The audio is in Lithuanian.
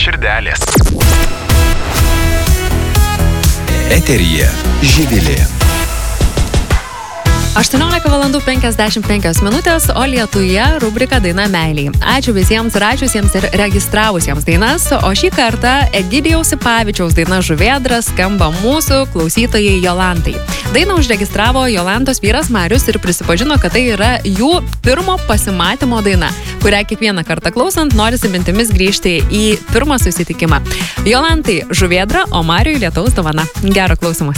širdelės. Eteryje Živilė. 18:55 minutės, o Lietuje rubrika Daina meiliai. Ačiū visiems rašiusiems ir registravusiems dainas, o šį kartą Egidijaus Sipavičiaus daina Žuvėdra skamba mūsų klausytojai Jolantai. Dainą užregistravo Jolantos vyras Marius ir prisipažino, kad tai yra jų pirmo pasimatymo daina, kurią kiekvieną kartą klausant norisi mintimis grįžti į pirmą susitikimą. Jolantai Žuvėdra, o Mariui lietaus dovana. Gero klausymo.